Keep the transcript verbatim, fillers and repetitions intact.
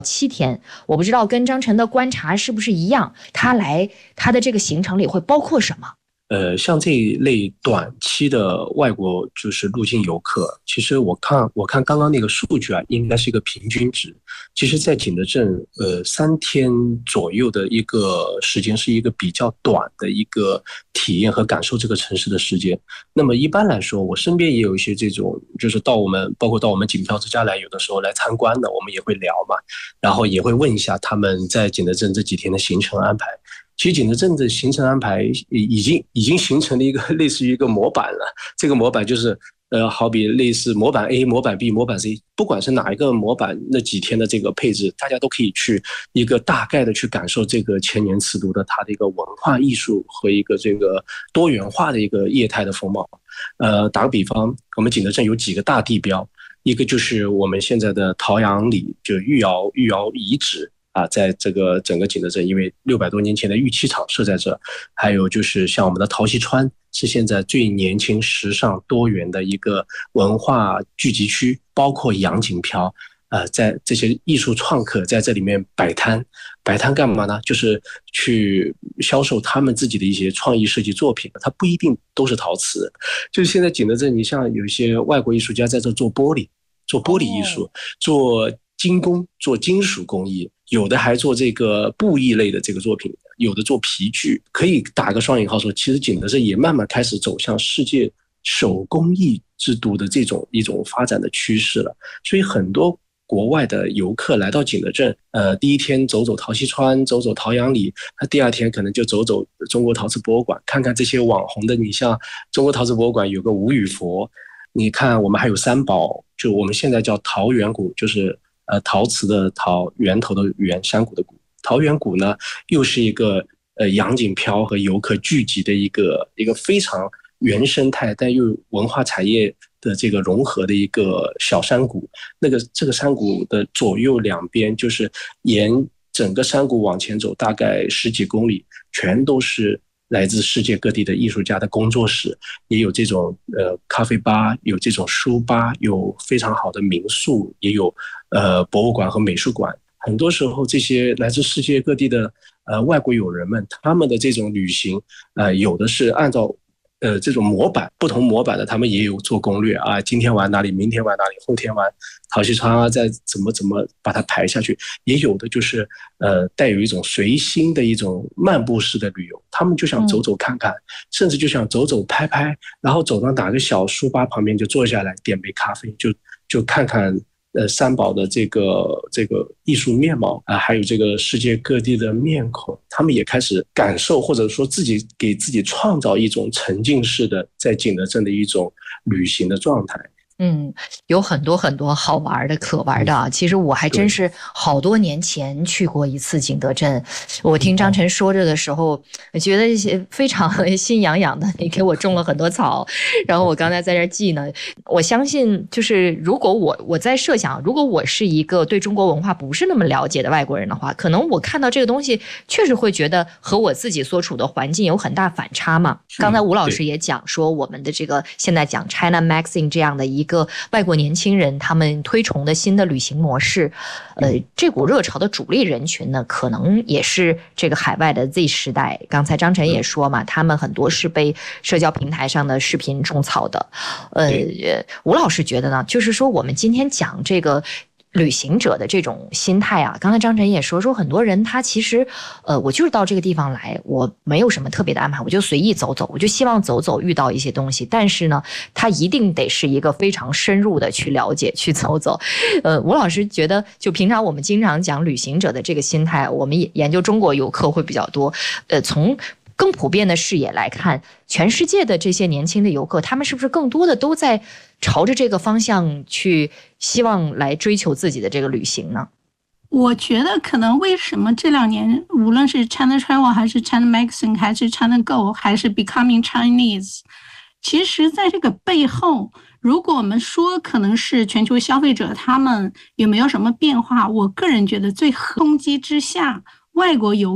七天，我不知道跟张晨的观察是不是一样，他来他的这个行程里会包括什么？ 呃，像这一类短期的外国就是入境游客，其实我看我看刚刚那个数据啊，应该是一个平均值。其实，在景德镇，呃，三天左右的一个时间是一个比较短的一个体验和感受这个城市的时间。那么一般来说，我身边也有一些这种，就是到我们包括到我们景漂之家来，有的时候来参观的，我们也会聊嘛，然后也会问一下他们在景德镇这几天的行程安排。其实景德镇的行程安排已经已经形成了一个类似于一个模板了。这个模板就是呃，好比类似模板 A、模板 B、模板 C， 不管是哪一个模板，那几天的这个配置，大家都可以去一个大概的去感受这个千年瓷都的它的一个文化艺术和一个这个多元化的一个业态的风貌。呃，打个比方，我们景德镇有几个大地标，一个就是我们现在的陶阳里，就御窑御窑遗址。啊，在这个整个景德镇，因为六百多年前的玉器厂设在这，还有就是像我们的陶溪川，是现在最年轻、时尚、多元的一个文化聚集区，包括洋锦漂，呃，在这些艺术创客在这里面摆摊，摆摊干嘛呢？就是去销售他们自己的一些创意设计作品，它不一定都是陶瓷，就是现在景德镇，你像有一些外国艺术家在这做玻璃，做玻璃艺术，做精工，做金属工艺。有的还做这个布艺类的这个作品，有的做皮具，可以打个双引号说，其实景德镇也慢慢开始走向世界手工艺之都的这种一种发展的趋势了。所以很多国外的游客来到景德镇，呃，第一天走走陶溪川，走走陶阳里，他第二天可能就走走中国陶瓷博物馆，看看这些网红的。你像中国陶瓷博物馆有个吴语佛，你看我们还有三宝，就我们现在叫陶源谷，就是呃，陶瓷的陶，源头的源，山谷的谷。陶源谷呢，又是一个呃洋锦漂和游客聚集的一个一个非常原生态，但又文化产业的这个融合的一个小山谷。那个这个山谷的左右两边，就是沿整个山谷往前走，大概十几公里，全都是来自世界各地的艺术家的工作室，也有这种呃咖啡吧，有这种书吧，有非常好的民宿，也有呃博物馆和美术馆。很多时候，这些来自世界各地的呃外国友人们，他们的这种旅行，呃，有的是按照呃这种模板，不同模板的，他们也有做攻略啊，今天玩哪里，明天玩哪里，后天玩陶溪川啊，再怎么怎么把它排下去。也有的就是呃带有一种随心的一种漫步式的旅游，他们就想走走看看，嗯、甚至就想走走拍拍，然后走到哪个小书吧旁边就坐下来，点杯咖啡，就就看看。呃，三宝的这个这个艺术面貌啊、呃，还有这个世界各地的面孔，他们也开始感受，或者说自己给自己创造一种沉浸式的在景德镇的一种旅行的状态。 嗯，有很多很多好玩的、可玩的啊！其实我还真是好多年前去过一次景德镇。我听张晨说着的时候，我觉得一些非常心痒痒的。你给我种了很多草，然后我刚才在这记呢。我相信，就是如果我我在设想，如果我是一个对中国文化不是那么了解的外国人的话，可能我看到这个东西，确实会觉得和我自己所处的环境有很大反差嘛。刚才吴老师也讲说，我们的这个现在讲 China Magazine 这样的一个。一个外国年轻人他们推崇的新的旅行模式，呃，这股热潮的主力人群呢，可能也是这个海外的 Z 时代。刚才张晨也说嘛，他们很多是被社交平台上的视频种草的。呃，吴老师觉得呢，就是说我们今天讲这个。旅行者的这种心态啊，刚才张晨也说说很多人他其实呃我就是到这个地方来，我没有什么特别的安排，我就随意走走，我就希望走走遇到一些东西，但是呢他一定得是一个非常深入的去了解去走走。呃吴老师觉得就平常我们经常讲旅行者的这个心态，我们研究中国游客会比较多，呃从更普遍的视野来看，全世界的这些年轻的游客，他们是不是更多的都在朝着这个方向去希望来追求自己的这个旅行呢？ 我觉得可能为什么这两年无论是 China Travel 还是 China Magazine 还是 China Go 还是 Becoming Chinese， 其实在这个背后，如果我们说可能是全球消费者他们有没有什么变化，我个人觉得最冲击之下，外国游